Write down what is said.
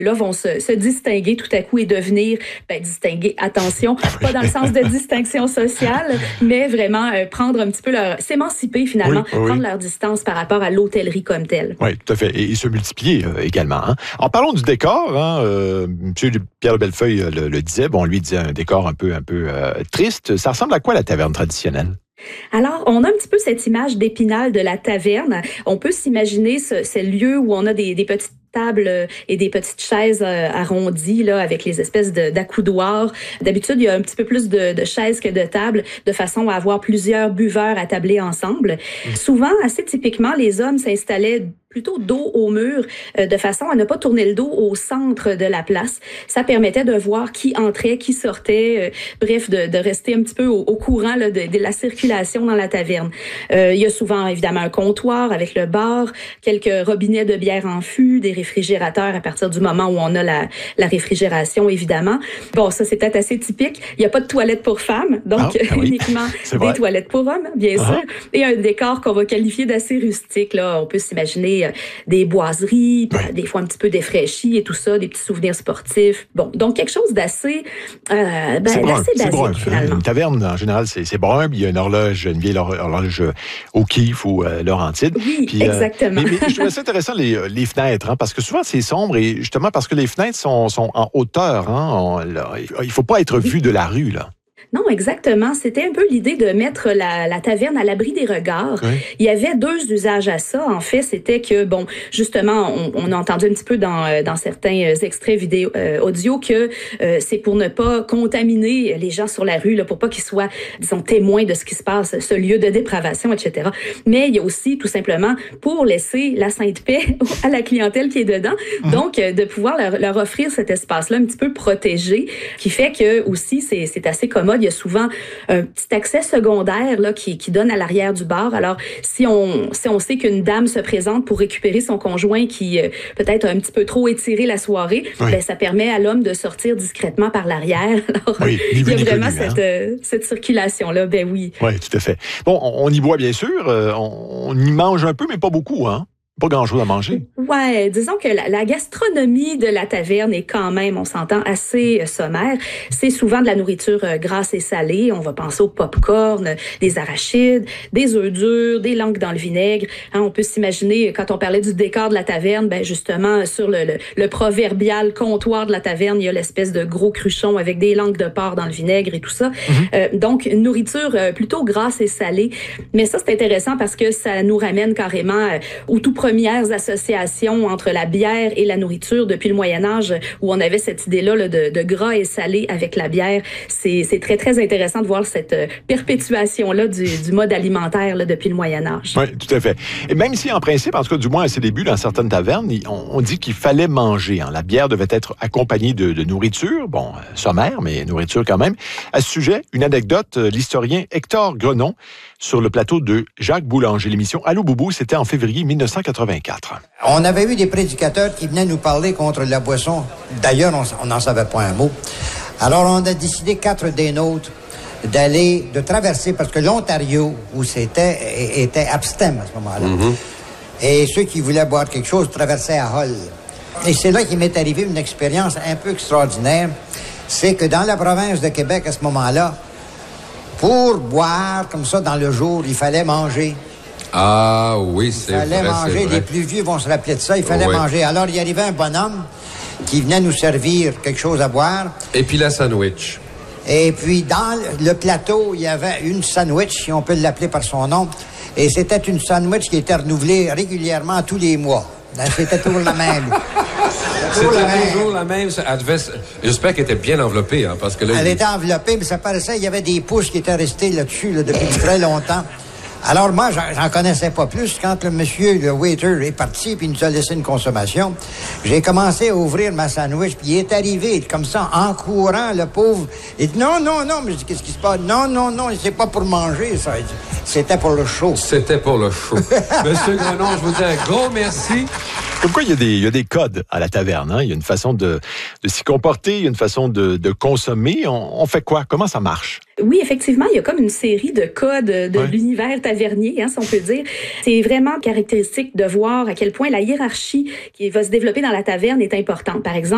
là, vont se distinguer tout à coup et devenir, distinguer, attention, pas dans le sens de distinction sociale, mais vraiment prendre un petit peu s'émanciper finalement, prendre leur distance par rapport à l'hôtellerie comme telle. Oui, tout à fait. Et se multiplier également. Hein. En parlant du décor, M. Pierre Bellefeuille le disait, lui disait un décor un peu triste. Ça ressemble à quoi la taverne traditionnelle? Alors, on a un petit peu cette image d'Épinal de la taverne. On peut s'imaginer ce lieu où on a des petites tables et des petites chaises arrondies là, avec les espèces d'accoudoirs. D'habitude, il y a un petit peu plus de chaises que de tables, de façon à avoir plusieurs buveurs attablés ensemble. Souvent, assez typiquement, les hommes s'installaient plutôt dos au mur, de façon à ne pas tourner le dos au centre de la place. Ça permettait de voir qui entrait, qui sortait, bref, de rester un petit peu au courant là, de la circulation dans la taverne. Il y a souvent, évidemment, un comptoir avec le bar, quelques robinets de bière en fût, des réfrigérateurs à partir du moment où on a la réfrigération, évidemment. Bon, ça, c'est peut-être assez typique. Il n'y a pas de toilettes pour femmes, donc uniquement des toilettes pour hommes, bien sûr. Et un décor qu'on va qualifier d'assez rustique. Là, on peut s'imaginer des boiseries, des fois un petit peu défraîchies et tout ça, des petits souvenirs sportifs. Bon, donc quelque chose d'assez basique, finalement. Une taverne, en général, c'est brun, puis il y a une vieille horloge O'Keeffe ou Laurentide. Oui, puis, exactement. Mais je trouvais ça intéressant, les fenêtres, parce que souvent, c'est sombre, et justement, parce que les fenêtres sont en hauteur. Il ne faut pas être vu de la rue, là. Non, exactement. C'était un peu l'idée de mettre la taverne à l'abri des regards. Il y avait deux usages à ça. En fait, c'était que, justement, on a entendu un petit peu dans certains extraits vidéo, audio que c'est pour ne pas contaminer les gens sur la rue, là, pour pas qu'ils soient, disons, témoins de ce qui se passe, ce lieu de dépravation, etc. Mais il y a aussi, tout simplement, pour laisser la sainte paix à la clientèle qui est dedans. Donc, de pouvoir leur offrir cet espace-là un petit peu protégé, qui fait que, aussi, c'est assez commode. Il y a souvent un petit accès secondaire là, qui donne à l'arrière du bar. Alors, si on sait qu'une dame se présente pour récupérer son conjoint qui peut-être a un petit peu trop étiré la soirée, ça permet à l'homme de sortir discrètement par l'arrière. Alors, il y a vraiment cette circulation-là. Oui, tout à fait. Bon, on y boit, bien sûr. On y mange un peu, mais pas beaucoup, hein? Pas grand-chose à manger. Ouais, disons que la gastronomie de la taverne est quand même, on s'entend, assez sommaire. C'est souvent de la nourriture grasse et salée. On va penser au pop-corn, des arachides, des œufs durs, des langues dans le vinaigre. On peut s'imaginer, quand on parlait du décor de la taverne, justement, sur le proverbial comptoir de la taverne, il y a l'espèce de gros cruchon avec des langues de porc dans le vinaigre et tout ça. Donc, une nourriture plutôt grasse et salée. Mais ça, c'est intéressant parce que ça nous ramène carrément au tout premières associations entre la bière et la nourriture depuis le Moyen-Âge, où on avait cette idée-là là, de gras et salé avec la bière. C'est très, très intéressant de voir cette perpétuation-là du mode alimentaire là, depuis le Moyen-Âge. Oui, tout à fait. Et même si, en principe, en tout cas, du moins à ses débuts, dans certaines tavernes, on dit qu'il fallait manger. La bière devait être accompagnée de nourriture, sommaire, mais nourriture quand même. À ce sujet, une anecdote, l'historien Hector Grenon, sur le plateau de Jacques Boulanger. L'émission Allô Boubou, c'était en février 1984. On avait eu des prédicateurs qui venaient nous parler contre la boisson. D'ailleurs, on n'en savait pas un mot. Alors, on a décidé, 4 des nôtres, de traverser, parce que l'Ontario, où était abstème à ce moment-là. Et ceux qui voulaient boire quelque chose traversaient à Hull. Et c'est là qu'il m'est arrivé une expérience un peu extraordinaire. C'est que dans la province de Québec, à ce moment-là, pour boire comme ça dans le jour, il fallait manger. Ah oui, c'est vrai. Il fallait manger. Les plus vieux vont se rappeler de ça. Il fallait manger. Alors, il y arrivait un bonhomme qui venait nous servir quelque chose à boire. Et puis la sandwich. Et puis, dans le plateau, il y avait une sandwich, si on peut l'appeler par son nom. Et c'était une sandwich qui était renouvelée régulièrement tous les mois. C'était toujours la même. C'était toujours la même. J'espère qu'elle était bien enveloppée. Parce que là, elle était enveloppée, mais ça paraissait il y avait des pouces qui étaient restés là-dessus depuis très longtemps. Alors moi, j'en connaissais pas plus. Quand le waiter est parti puis il nous a laissé une consommation, j'ai commencé à ouvrir ma sandwich puis il est arrivé comme ça, en courant, le pauvre. Il dit non, mais je dis, qu'est-ce qui se passe? Non, c'est pas pour manger, ça. C'était pour le show. C'était pour le show. Monsieur Grenon, je vous dis un gros merci. Comme quoi, il y a des codes à la taverne. Il y a une façon de s'y comporter, il y a une façon de consommer. On fait quoi? Comment ça marche? Oui, effectivement, il y a comme une série de codes de l'univers tavernier, si on peut dire. C'est vraiment caractéristique de voir à quel point la hiérarchie qui va se développer dans la taverne est importante. Par exemple,